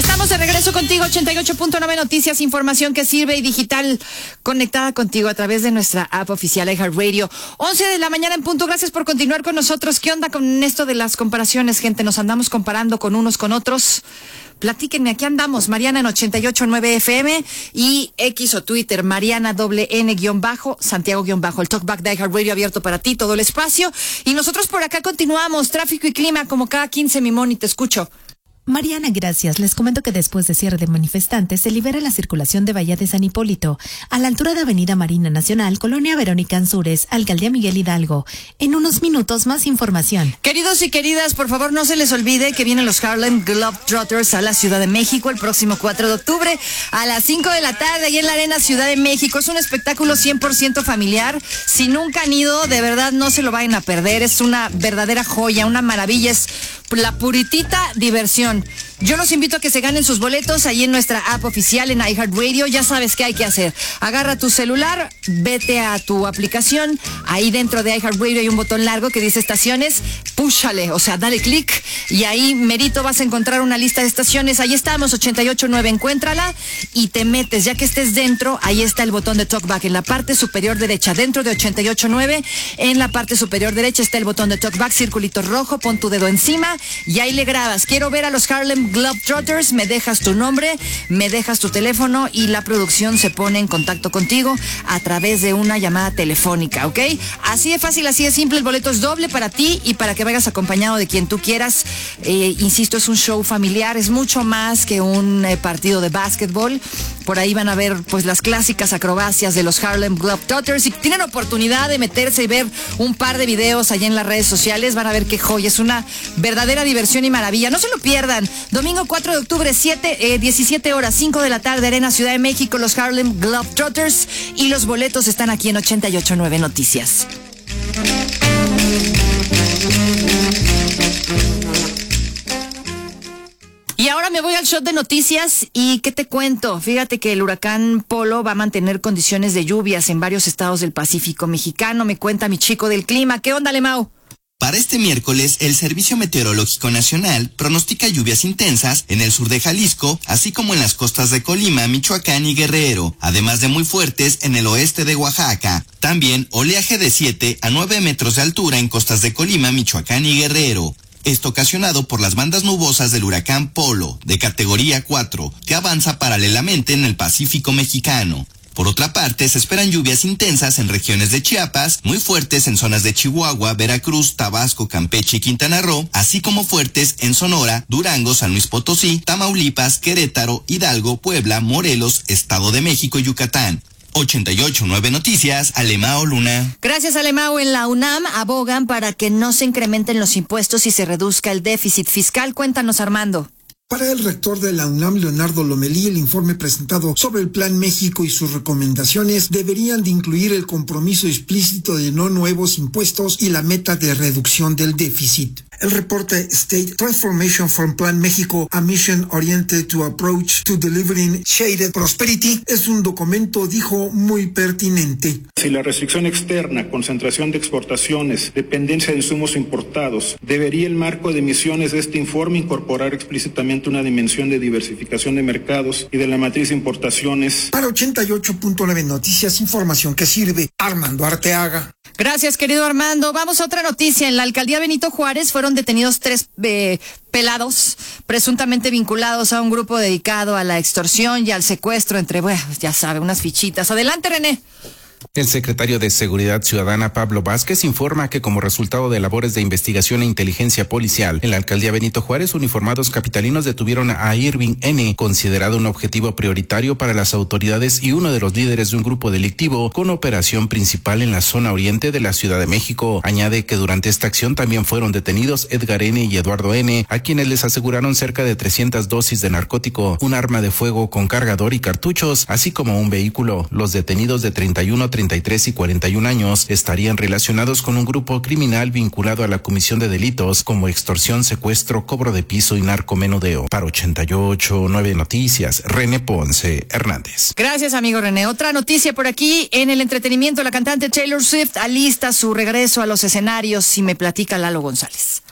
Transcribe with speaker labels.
Speaker 1: Estamos de regreso contigo, 88.9 Noticias, información que sirve y digital, conectada contigo a través de nuestra app oficial iHeartRadio. 11 de la mañana en punto, gracias por continuar con nosotros. ¿Qué onda con esto de las comparaciones, gente? ¿Nos andamos comparando con unos con otros? Platíquenme, aquí andamos, Mariana en 88.9 FM y X o Twitter, Mariana _N_ Santiago _ el Talkback de iHeartRadio abierto para ti, todo el espacio. Y nosotros por acá continuamos, tráfico y clima, como cada 15, mi Moni, te escucho.
Speaker 2: Mariana, gracias. Les comento que después de cierre de manifestantes se libera la circulación de Bahía de San Hipólito, a la altura de Avenida Marina Nacional, Colonia Verónica Ansúrez, Alcaldía Miguel Hidalgo. En unos minutos más información.
Speaker 1: Queridos y queridas, por favor no se les olvide que vienen los Harlem Globetrotters a la Ciudad de México el próximo 4 de octubre a las 5 de la tarde, ahí en la Arena Ciudad de México. Es un espectáculo 100% familiar. Si nunca han ido, de verdad no se lo vayan a perder. Es una verdadera joya, una maravilla. Es la puritita diversión. Yo los invito a que se ganen sus boletos ahí en nuestra app oficial en iHeartRadio. Ya sabes qué hay que hacer. Agarra tu celular, vete a tu aplicación. Ahí dentro de iHeartRadio hay un botón largo que dice estaciones. Púchale, o sea, dale clic y ahí merito vas a encontrar una lista de estaciones. Ahí estamos, 88.9, encuéntrala y te metes. Ya que estés dentro, ahí está el botón de Talkback en la parte superior derecha. Dentro de 88.9, en la parte superior derecha está el botón de Talkback, circulito rojo, pon tu dedo encima y ahí le grabas. Quiero ver a los Harlem Globetrotters, me dejas tu nombre, me dejas tu teléfono y la producción se pone en contacto contigo a través de una llamada telefónica, ¿ok? Así de fácil, así de simple. El boleto es doble para ti y para que vayas acompañado de quien tú quieras. Insisto, es un show familiar, es mucho más que un partido de básquetbol. Por ahí van a ver pues las clásicas acrobacias de los Harlem Globetrotters. Si tienen oportunidad de meterse y ver un par de videos allá en las redes sociales, van a ver qué joya, es una verdadera diversión y maravilla. No se lo pierdan. Domingo 4 de octubre, 17 horas, 5 de la tarde, Arena Ciudad de México, los Harlem Globetrotters. Y los boletos están aquí en 88.9 Noticias. Y ahora me voy al shot de noticias y ¿qué te cuento? Fíjate que el huracán Polo va a mantener condiciones de lluvias en varios estados del Pacífico mexicano. Me cuenta mi chico del clima. ¿Qué onda, Lemao?
Speaker 3: Para este miércoles, el Servicio Meteorológico Nacional pronostica lluvias intensas en el sur de Jalisco, así como en las costas de Colima, Michoacán y Guerrero, además de muy fuertes en el oeste de Oaxaca. También oleaje de 7 a 9 metros de altura en costas de Colima, Michoacán y Guerrero. Esto ocasionado por las bandas nubosas del huracán Polo, de categoría 4, que avanza paralelamente en el Pacífico mexicano. Por otra parte, se esperan lluvias intensas en regiones de Chiapas, muy fuertes en zonas de Chihuahua, Veracruz, Tabasco, Campeche y Quintana Roo, así como fuertes en Sonora, Durango, San Luis Potosí, Tamaulipas, Querétaro, Hidalgo, Puebla, Morelos, Estado de México y Yucatán. 88.9 Noticias, Alemao Luna.
Speaker 1: Gracias, Alemao. En la UNAM abogan para que no se incrementen los impuestos y se reduzca el déficit fiscal. Cuéntanos, Armando.
Speaker 4: Para el rector de la UNAM, Leonardo Lomelí, el informe presentado sobre el Plan México y sus recomendaciones deberían de incluir el compromiso explícito de no nuevos impuestos y la meta de reducción del déficit. El reporte State Transformation from Plan México, a Mission Oriented to Approach to Delivering Shared Prosperity, es un documento, dijo, muy pertinente.
Speaker 5: Si la restricción externa, concentración de exportaciones, dependencia de insumos importados, debería el marco de emisiones de este informe incorporar explícitamente una dimensión de diversificación de mercados y de la matriz de importaciones.
Speaker 4: Para 88.9 Noticias, información que sirve. Armando Arteaga.
Speaker 1: Gracias, querido Armando. Vamos a otra noticia. En la alcaldía Benito Juárez fueron detenidos 3 pelados presuntamente vinculados a un grupo dedicado a la extorsión y al secuestro entre, bueno, ya sabe, unas fichitas. Adelante, René.
Speaker 6: El secretario de Seguridad Ciudadana, Pablo Vázquez, informa que como resultado de labores de investigación e inteligencia policial, en la alcaldía Benito Juárez, uniformados capitalinos detuvieron a Irving N., considerado un objetivo prioritario para las autoridades y uno de los líderes de un grupo delictivo con operación principal en la zona oriente de la Ciudad de México. Añade que durante esta acción también fueron detenidos Edgar N. y Eduardo N., a quienes les aseguraron cerca de 300 dosis de narcótico, un arma de fuego con cargador y cartuchos, así como un vehículo. Los detenidos de 31, 33 y 41 años estarían relacionados con un grupo criminal vinculado a la comisión de delitos como extorsión, secuestro, cobro de piso y narcomenudeo. Para 88.9 Noticias, René Ponce Hernández.
Speaker 1: Gracias, amigo René. Otra noticia por aquí en el entretenimiento. La cantante Taylor Swift alista su regreso a los escenarios y me platica Lalo González.